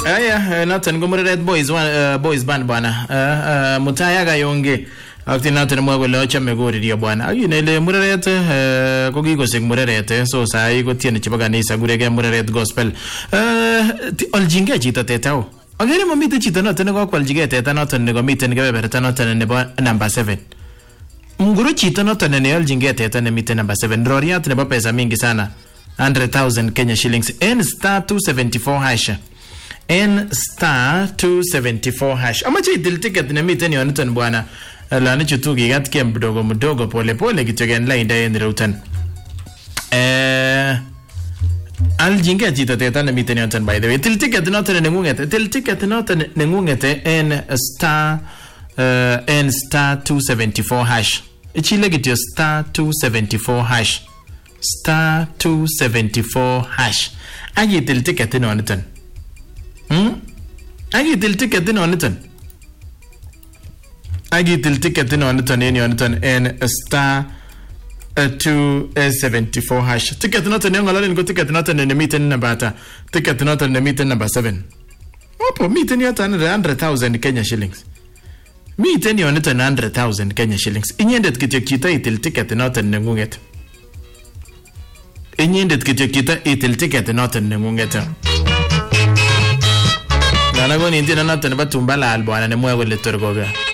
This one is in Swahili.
Aya, noton ko Mureret Boys Band bwana. Mutaya Kayonge. Akti noton mwa kole achame koririo bwana. Akinele Mureret ko kikosik Mureret so sai ko tieni chebo kanisa kurege Mureret Gospel. Oljinge chito tetao. Agere mamite chito noton ne kokwaljige teta noton ne komiten kebeberta noton nebo number 7. Mnguru chito noton ne oljinge teta ne miten number 7. Roriat nebo pesa mingi sana. 100,000 Kenya shillings. N star 274 hash. N star 274 hash. Amache itil ticket ne miten yoniton bwana. Lani chutu kigatke mdogo pole kityogen lainda en rutan. Aljinge chito teta ne miten yoniton by the way. Til ticket noton nengunget. Til ticket noton nengunget N star 274 hash. Ichile kityo star 274 hash. Star 274 hash. Agitil ticket noniton. Agitil ticket noniton. Agitil ticket noniton en yoniton en star 274 hash. Ticket noton ngololen ko ticket noton ne miten number ata. Ticket noton ne miten number 7. Opo miten yoton 100,000 Kenya shillings. Miten yoniton 100,000 Kenya shillings. Inyendet kityo chito itil ticket noton nengunget. Inyendet kityo chito itil ticket noton nengunget. Nana ko nintin noton nebo Tumbalal bwana ne mwe kole torkoga.